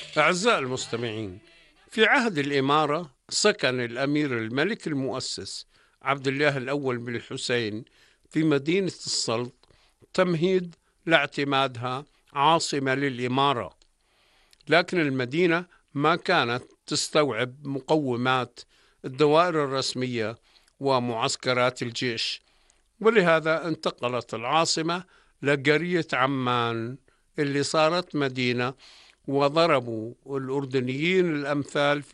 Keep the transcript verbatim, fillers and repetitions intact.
أعزائي المستمعين، في عهد الإمارة سكن الأمير الملك المؤسس عبد الله الأول بن الحسين في مدينة السلط تمهيد لاعتمادها عاصمة للإمارة، لكن المدينة ما كانت تستوعب مقومات الدوائر الرسمية ومعسكرات الجيش، ولهذا انتقلت العاصمة لقرية عمان اللي صارت مدينة، وضربوا الأردنيين الأمثال